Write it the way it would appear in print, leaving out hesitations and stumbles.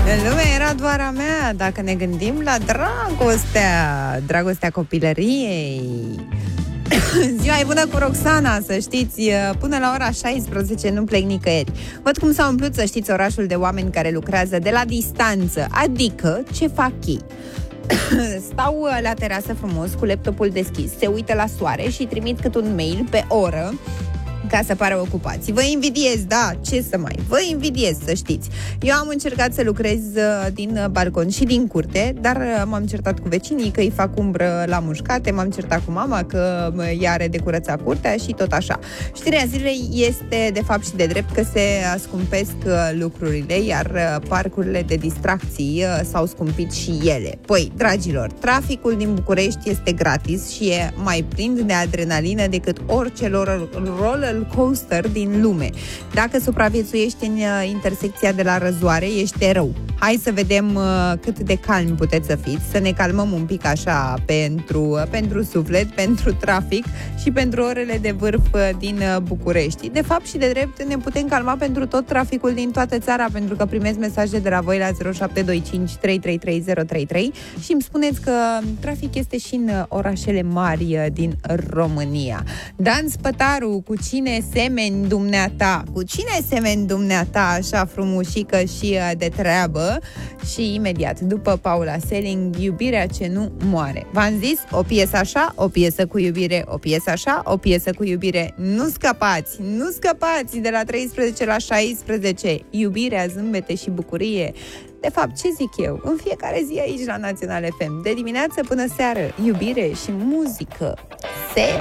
Lumea era doar a mea, dacă ne gândim la dragostea copilăriei. Ziua e bună cu Roxana, să știți, până la ora 16 nu plec nicăieri. Văd cum s-a umplut, să știți, orașul de oameni care lucrează de la distanță, adică ce fac ei? Stau la terasă frumos cu laptopul deschis, se uită la soare și trimit cât un mail pe oră ca să pară ocupați. Vă invidiez, da, ce să mai... Vă invidiez, să știți. Eu am încercat să lucrez din balcon și din curte, dar m-am certat cu vecinii că îi fac umbră la mușcate, m-am certat cu mama că ea are de curățat curtea și tot așa. Știrea zilei este, de fapt și de drept, că se scumpesc lucrurile, iar parcurile de distracții s-au scumpit și ele. Păi, dragilor, traficul din București este gratis și e mai plin de adrenalină decât orice roller coaster din lume. Dacă supraviețuiești în intersecția de la Răzoare, ești erou. Hai să vedem cât de calmi puteți să fiți, să ne calmăm un pic așa pentru suflet, pentru trafic și pentru orele de vârf din București. De fapt și de drept ne putem calma pentru tot traficul din toată țara, pentru că primesc mesaje de la voi la 0725 333033 și îmi spuneți că trafic este și în orașele mari din România. Dan Spătaru, cu cine semeni dumneata? Cu cine semeni dumneata, așa frumușică și de treabă? Și imediat, după Paula Selling, Iubirea ce nu moare. V-am zis, o piesă așa, o piesă cu iubire, o piesă așa, o piesă cu iubire. Nu scăpați de la 13 la 16. Iubirea, zâmbete și bucurie. De fapt, ce zic eu? În fiecare zi aici la Național FM, de dimineață până seară, iubire și muzică.